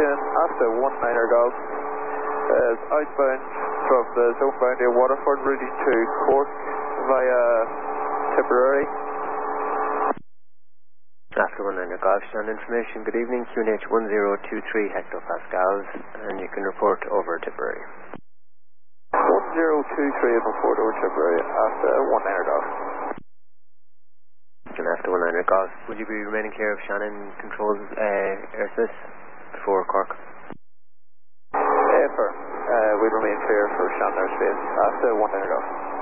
information after 19er Golf. Is outbound from the zone boundary of Waterford, routing to Cork via Tipperary. After 19er Golf, Shannon information, good evening, QNH 1023 hectopascals, and you can report over Tipperary. 1023 is report over Tipperary after 19er Golf. And after 19er Golf, would you be remaining clear of Shannon controls airspace before Cork? We remain clear for Shannon airspace after 19er Golf.